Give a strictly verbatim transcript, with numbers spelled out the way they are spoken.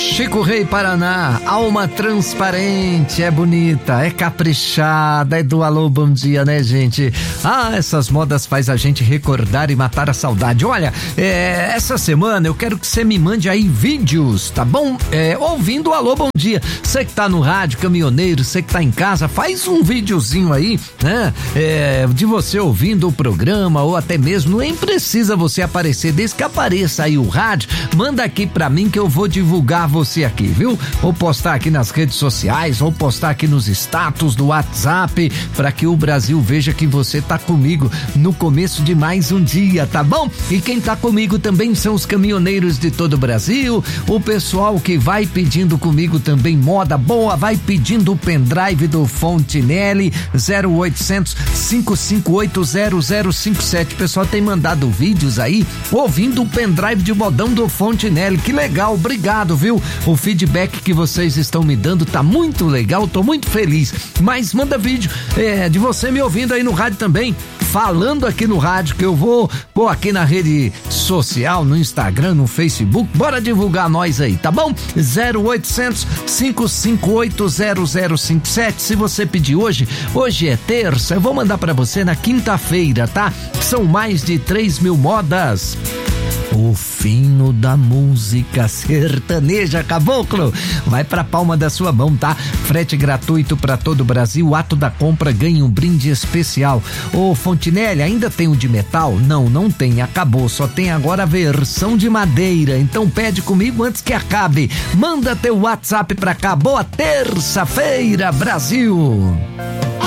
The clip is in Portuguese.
Chico Rei Paraná, alma transparente, é bonita, é caprichada, é do alô, bom dia, né, gente? Ah, essas modas faz a gente recordar e matar a saudade. Olha, é, essa semana eu quero que você me mande aí vídeos, tá bom? É, ouvindo o alô, bom dia. Você que tá no rádio, caminhoneiro, você que tá em casa, faz um videozinho aí, né? É, de você ouvindo o programa ou até mesmo, nem precisa você aparecer, desde que apareça aí o rádio, manda aqui pra mim que eu vou divulgar você aqui, viu? Ou postar aqui nas redes sociais, ou postar aqui nos status do WhatsApp, para que o Brasil veja que você tá comigo no começo de mais um dia, tá bom? E quem tá comigo também são os caminhoneiros de todo o Brasil, o pessoal que vai pedindo comigo também moda boa, vai pedindo o pendrive do Fontinelli, zero oitocentos, cinco cinco oito, zero zero cinco sete. O pessoal tem mandado vídeos aí, ouvindo o pendrive de modão do Fontinelli, que legal, obrigado, viu? O feedback que vocês estão me dando tá muito legal, tô muito feliz. Mas manda vídeo é, de você me ouvindo aí no rádio também, falando aqui no rádio, que eu vou pôr aqui na rede social, no Instagram, no Facebook. Bora divulgar nós aí, tá bom? zero oitocentos, cinco cinco oito, zero zero cinco sete. Se você pedir hoje, hoje é terça, eu vou mandar pra você na quinta-feira, tá? São mais de três mil modas. O fino da música sertaneja, caboclo, vai pra palma da sua mão, tá? Frete gratuito pra todo o Brasil, o ato da compra ganha um brinde especial. Ô Fontinelli, ainda tem o de metal? Não, não tem, acabou, só tem agora a versão de madeira, então pede comigo antes que acabe. Manda teu WhatsApp pra cá, boa terça-feira, Brasil!